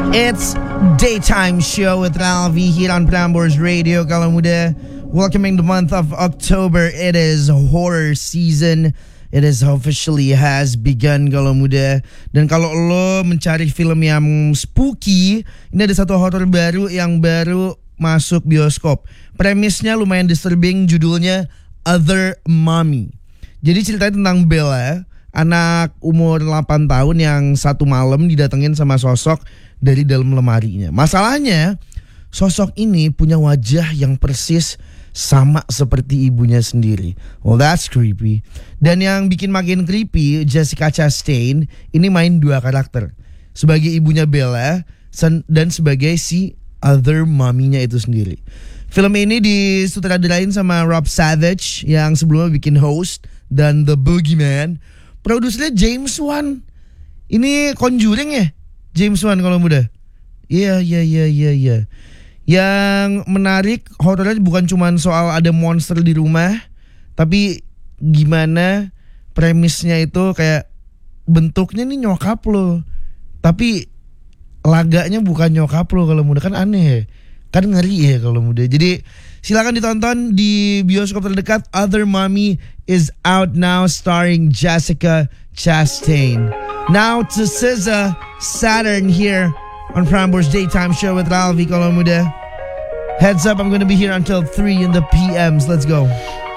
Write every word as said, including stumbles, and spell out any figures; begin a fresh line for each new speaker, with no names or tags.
It's Daytime Show with Ralvi here on Prambors Radio. Kalau muda, welcoming the month of October. It is horror season. It is officially has begun kalau muda. Dan kalau lo mencari film yang spooky, ini ada satu horror baru yang baru masuk bioskop. Premisnya lumayan disturbing, judulnya Other Mommy. Jadi ceritanya tentang Bella, anak umur delapan tahun yang satu malam didatengin sama sosok dari dalam lemarinya. Masalahnya, sosok ini punya wajah yang persis sama seperti ibunya sendiri. Well, that's creepy. Dan yang bikin makin creepy, Jessica Chastain ini main dua karakter. Sebagai ibunya Bella dan sebagai si Other Mommy-nya itu sendiri. Film ini disutradarain sama Rob Savage yang sebelumnya bikin Host dan The Boogeyman. Produsernya James Wan. Ini Conjuring ya? James Wan kalau muda. Iya, iya, iya, iya, iya. Yang menarik horornya bukan cuma soal ada monster di rumah, tapi gimana premisnya itu kayak bentuknya nih nyokap lo, tapi laganya bukan nyokap lo kalau muda, kan aneh ya. Kan ngeri ya kalau muda. Jadi silakan ditonton di bioskop terdekat. Other Mommy is out now starring Jessica Chastain. Now to S Z A, Saturn here on Prambors Daytime Show with Ralvi kalau muda. Heads up, I'm going to be here until three in the P Ms. Let's go.